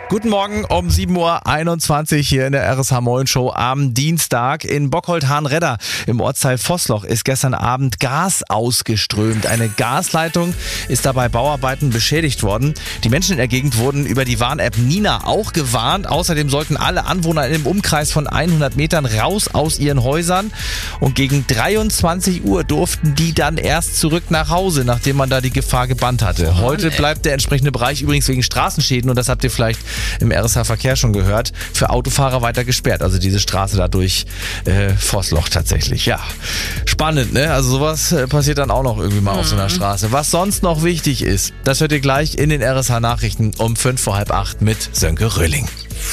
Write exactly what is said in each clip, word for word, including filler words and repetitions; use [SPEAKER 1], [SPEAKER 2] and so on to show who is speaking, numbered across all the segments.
[SPEAKER 1] Guten Morgen um sieben Uhr einundzwanzig hier in der R S H Moin Show am Dienstag. In Bockholdt-Hahnredder im Ortsteil Vossloch ist gestern Abend Gas ausgeströmt. Eine Gasleitung ist dabei Bauarbeiten beschädigt worden. Die Menschen in der Gegend wurden über die Warn-App Nina auch gewarnt. Außerdem sollten alle Anwohner im Umkreis von hundert Metern raus aus ihren Häusern. Und gegen dreiundzwanzig Uhr durften die dann erst zurück nach Hause, nachdem man da die Gefahr gebannt hatte. Heute bleibt der entsprechende Bereich übrigens wegen Straßenschäden, und das habt ihr vielleicht im R S H-Verkehr schon gehört, für Autofahrer weiter gesperrt. Also diese Straße da durch äh, Vossloch tatsächlich. Ja, spannend, ne? Also sowas äh, passiert dann auch noch irgendwie mal mhm. auf so einer Straße. Was sonst noch wichtig ist, das hört ihr gleich in den R S H-Nachrichten um fünf vor halb acht mit Sönke Röhling.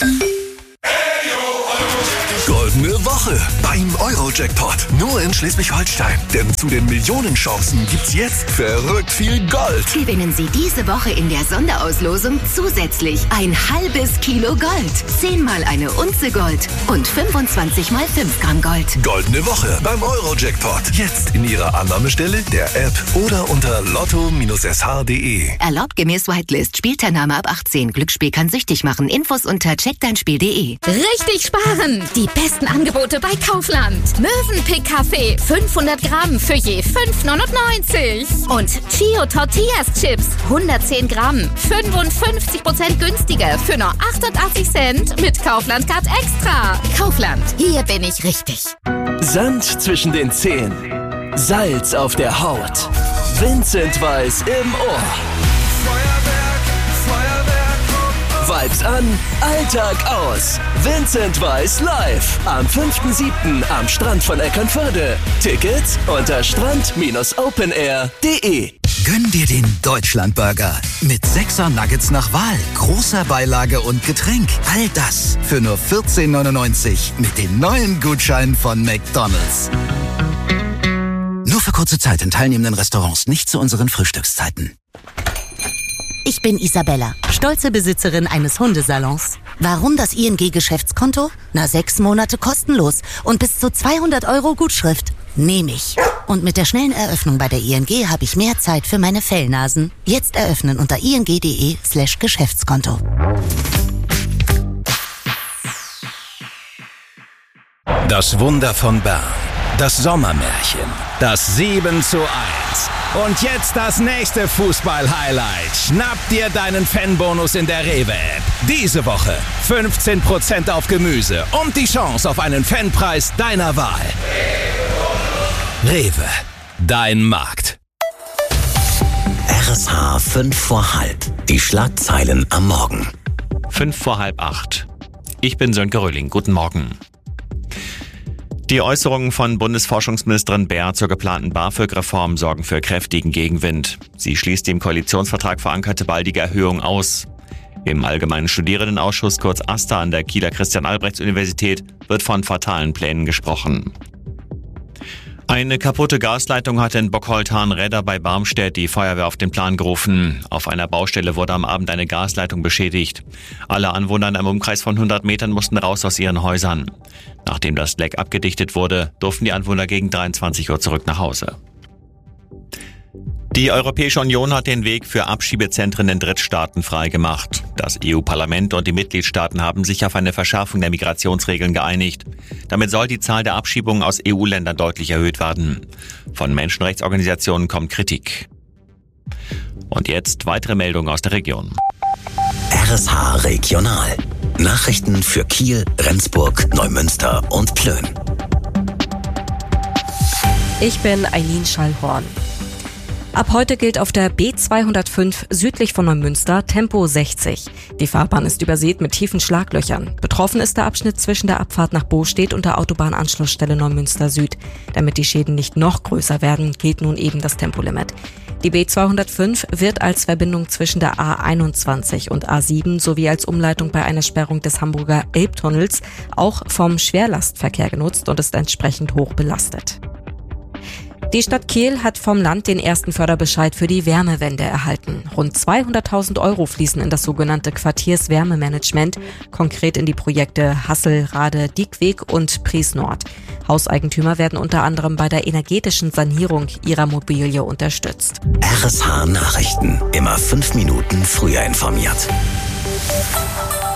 [SPEAKER 2] Goldene Woche beim Euro-Jackpot. Nur in Schleswig-Holstein. Denn zu den Millionenchancen gibt's jetzt verrückt viel Gold.
[SPEAKER 3] Gewinnen Sie diese Woche in der Sonderauslosung zusätzlich ein halbes Kilo Gold, zehnmal eine Unze Gold und fünfundzwanzig mal fünf Gramm Gold.
[SPEAKER 2] Goldene Woche beim Euro-Jackpot. Jetzt in Ihrer Annahmestelle, der App oder unter lotto Bindestrich s h punkt d e.
[SPEAKER 3] Erlaubt gemäß Whitelist. Spielteilnahme ab achtzehn. Glücksspiel kann süchtig machen. Infos unter check dein spiel punkt d e.
[SPEAKER 4] Richtig sparen! Die besten Angebote bei Kaufland. Mövenpick Kaffee fünfhundert Gramm für je fünf neunundneunzig. Und Chio Tortillas Chips hundertzehn Gramm fünfundfünfzig Prozent günstiger für nur achtundachtzig Cent mit Kaufland Card Extra. Kaufland, hier bin ich richtig.
[SPEAKER 5] Sand zwischen den Zehen, Salz auf der Haut, Vincent Weiss im Ohr. Vibes an, Alltag aus. Vincent Weiss live am fünften siebten am Strand von Eckernförde. Tickets unter strand Bindestrich openair punkt d e.
[SPEAKER 6] Gönn dir den Deutschlandburger mit sechser Nuggets nach Wahl, großer Beilage und Getränk. All das für nur vierzehn neunundneunzig mit dem neuen Gutschein von McDonald's. Nur für kurze Zeit in teilnehmenden Restaurants, nicht zu unseren Frühstückszeiten.
[SPEAKER 7] Ich bin Isabella, stolze Besitzerin eines Hundesalons. Warum das I N G-Geschäftskonto? Na, sechs Monate kostenlos und bis zu zweihundert Euro Gutschrift. Nehm ich. Und mit der schnellen Eröffnung bei der I N G habe ich mehr Zeit für meine Fellnasen. Jetzt eröffnen unter ing.de slash Geschäftskonto.
[SPEAKER 8] Das Wunder von Bern. Das Sommermärchen. Das sieben zu eins. Und jetzt das nächste Fußball-Highlight. Schnapp dir deinen Fanbonus in der Rewe-App. Diese Woche fünfzehn Prozent auf Gemüse und die Chance auf einen Fanpreis deiner Wahl. Rewe, dein Markt.
[SPEAKER 9] R S H fünf vor halb. Die Schlagzeilen am Morgen.
[SPEAKER 10] fünf vor halb acht. Ich bin Sönke Röhling. Guten Morgen. Die Äußerungen von Bundesforschungsministerin Baer zur geplanten BAföG-Reform sorgen für kräftigen Gegenwind. Sie schließt die im Koalitionsvertrag verankerte baldige Erhöhung aus. Im Allgemeinen Studierendenausschuss, kurz AStA, an der Kieler Christian-Albrechts-Universität wird von fatalen Plänen gesprochen. Eine kaputte Gasleitung hatte in Bockholdt-Hahnredder bei Barmstedt die Feuerwehr auf den Plan gerufen. Auf einer Baustelle wurde am Abend eine Gasleitung beschädigt. Alle Anwohner in einem Umkreis von hundert Metern mussten raus aus ihren Häusern. Nachdem das Leck abgedichtet wurde, durften die Anwohner gegen dreiundzwanzig Uhr zurück nach Hause. Die Europäische Union hat den Weg für Abschiebezentren in Drittstaaten freigemacht. Das E U-Parlament und die Mitgliedstaaten haben sich auf eine Verschärfung der Migrationsregeln geeinigt. Damit soll die Zahl der Abschiebungen aus E U-Ländern deutlich erhöht werden. Von Menschenrechtsorganisationen kommt Kritik. Und jetzt weitere Meldungen aus der Region.
[SPEAKER 9] R S H Regional. Nachrichten für Kiel, Rendsburg, Neumünster und Plön.
[SPEAKER 11] Ich bin Eileen Schallhorn. Ab heute gilt auf der B zweihundertfünf südlich von Neumünster Tempo sechzig. Die Fahrbahn ist übersät mit tiefen Schlaglöchern. Betroffen ist der Abschnitt zwischen der Abfahrt nach Bostedt und der Autobahnanschlussstelle Neumünster Süd. Damit die Schäden nicht noch größer werden, gilt nun eben das Tempolimit. Die B zweihundertfünf wird als Verbindung zwischen der A einundzwanzig und A sieben sowie als Umleitung bei einer Sperrung des Hamburger Elbtunnels auch vom Schwerlastverkehr genutzt und ist entsprechend hoch belastet. Die Stadt Kiel hat vom Land den ersten Förderbescheid für die Wärmewende erhalten. Rund zweihunderttausend Euro fließen in das sogenannte Quartierswärmemanagement, konkret in die Projekte Hassel, Rade, Diekweg und Pries Nord. Hauseigentümer werden unter anderem bei der energetischen Sanierung ihrer Mobilie unterstützt.
[SPEAKER 9] R S H Nachrichten. Immer fünf Minuten früher informiert.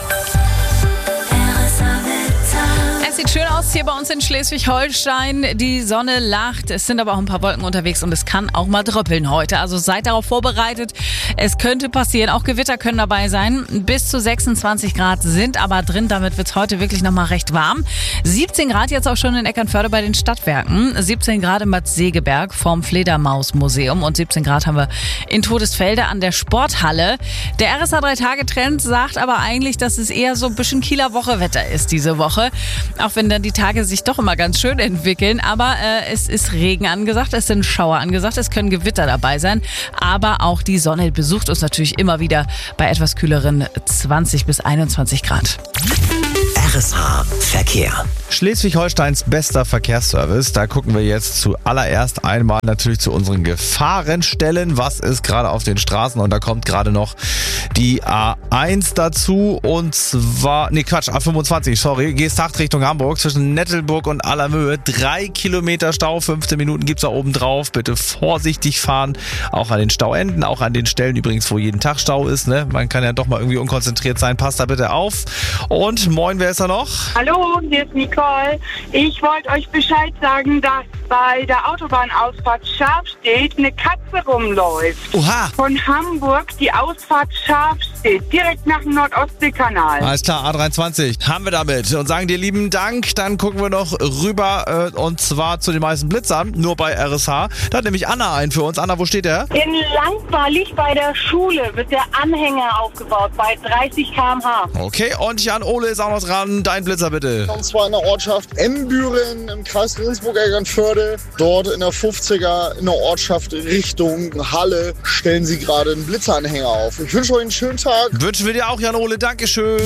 [SPEAKER 12] sieht schön aus hier bei uns in Schleswig-Holstein. Die Sonne lacht, es sind aber auch ein paar Wolken unterwegs und es kann auch mal dröppeln heute. Also seid darauf vorbereitet. Es könnte passieren, auch Gewitter können dabei sein. Bis zu sechsundzwanzig Grad sind aber drin, damit wird es heute wirklich nochmal recht warm. siebzehn Grad jetzt auch schon in Eckernförde bei den Stadtwerken. siebzehn Grad in Bad Segeberg vorm Fledermausmuseum und siebzehn Grad haben wir in Todesfelde an der Sporthalle. Der R S A drei-Tage-Trend sagt aber eigentlich, dass es eher so ein bisschen Kieler Wochewetter ist diese Woche. Auch wenn dann die Tage sich doch immer ganz schön entwickeln. Aber äh, es ist Regen angesagt, es sind Schauer angesagt, es können Gewitter dabei sein. Aber auch die Sonne besucht uns natürlich immer wieder bei etwas kühleren zwanzig bis einundzwanzig Grad.
[SPEAKER 9] R S H Verkehr.
[SPEAKER 1] Schleswig-Holsteins bester Verkehrsservice. Da gucken wir jetzt zuallererst einmal natürlich zu unseren Gefahrenstellen. Was ist gerade auf den Straßen? Und da kommt gerade noch die A eins dazu. Und zwar, nee Quatsch, A fünfundzwanzig, sorry. Geesthacht Richtung Hamburg zwischen Nettelburg und Allermöhe. Drei Kilometer Stau, fünfzehn Minuten gibt's da oben drauf. Bitte vorsichtig fahren. Auch an den Stauenden, auch an den Stellen übrigens, wo jeden Tag Stau ist. Ne? Man kann ja doch mal irgendwie unkonzentriert sein. Passt da bitte auf. Und moin, wer ist da noch?
[SPEAKER 13] Hallo, hier ist Nicole. Ich wollte euch Bescheid sagen, dass bei der Autobahnausfahrt Schafstedt eine Katze rumläuft.
[SPEAKER 1] Oha!
[SPEAKER 13] Von Hamburg die Ausfahrt Schafstedt, direkt nach dem Nordostseekanal.
[SPEAKER 1] Alles klar, A dreiundzwanzig haben wir damit und sagen dir lieben Dank. Dann gucken wir noch rüber äh, und zwar zu den meisten Blitzern, nur bei R S H. Da hat nämlich Anna einen für uns. Anna, wo steht der?
[SPEAKER 14] In Langweilig bei der Schule wird der Anhänger aufgebaut bei dreißig Kilometer pro Stunde.
[SPEAKER 1] Okay, und Jan Ole ist auch noch dran. Dein Blitzer bitte.
[SPEAKER 15] Und zwar in der Ortschaft Embüren im Kreis Rendsburg-Eckernförde. Dort in der fünfziger in der Ortschaft Richtung Halle stellen sie gerade einen Blitzeranhänger auf. Ich wünsche euch einen schönen Tag.
[SPEAKER 1] Wünschen wir dir auch, Jan Ole. Dankeschön.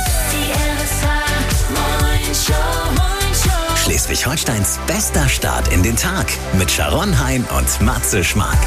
[SPEAKER 9] Schleswig-Holsteins bester Start in den Tag mit Sharon Hein und Matze Schmark.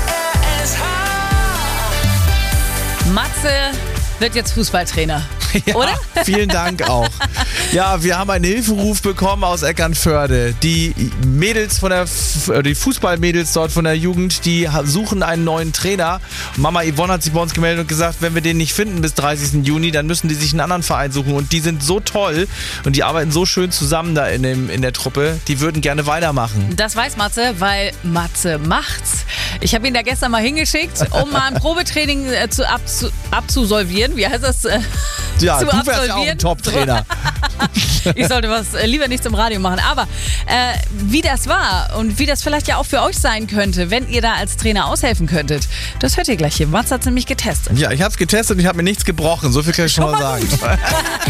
[SPEAKER 12] Matze wird jetzt Fußballtrainer.
[SPEAKER 1] Ja,
[SPEAKER 12] oder?
[SPEAKER 1] Vielen Dank auch. Ja, wir haben einen Hilferuf bekommen aus Eckernförde. Die Mädels von der, F- die Fußballmädels dort von der Jugend, die suchen einen neuen Trainer. Mama Yvonne hat sich bei uns gemeldet und gesagt, wenn wir den nicht finden bis dreißigsten Juni, dann müssen die sich einen anderen Verein suchen. Und die sind so toll und die arbeiten so schön zusammen da in, dem, in der Truppe. Die würden gerne weitermachen.
[SPEAKER 12] Das weiß Matze, weil Matze macht's. Ich habe ihn da gestern mal hingeschickt, um mal ein Probetraining äh, zu, abzu, abzusolvieren. Wie heißt das? Äh,
[SPEAKER 1] ja,
[SPEAKER 12] zu
[SPEAKER 1] du wärst ja auch ein Top-Trainer.
[SPEAKER 12] Ich sollte was äh, lieber nicht zum Radio machen. Aber äh, wie das war und wie das vielleicht ja auch für euch sein könnte, wenn ihr da als Trainer aushelfen könntet, das hört ihr gleich hier. Matze hat es nämlich getestet.
[SPEAKER 1] Ja, ich habe es getestet und ich habe mir nichts gebrochen. So viel kann ich schon mal sagen.